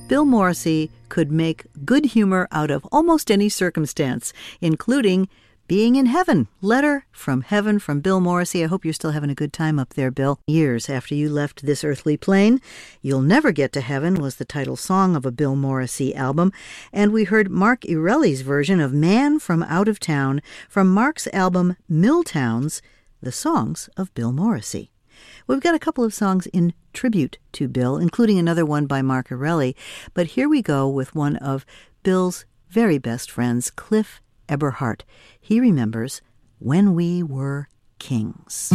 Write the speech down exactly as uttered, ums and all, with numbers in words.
Bill Morrissey could make good humor out of almost any circumstance, including being in heaven. Letter from heaven from Bill Morrissey. I hope you're still having a good time up there, Bill. Years after you left this earthly plane, You'll Never Get to Heaven was the title song of a Bill Morrissey album, and we heard Mark Erelli's version of Man from Out of Town from Mark's album Milltowns, the songs of Bill Morrissey. We've got a couple of songs in tribute to Bill, including another one by Mark Erelli, but here we go with one of Bill's very best friends, Cliff Eberhardt. He remembers When We Were Kings.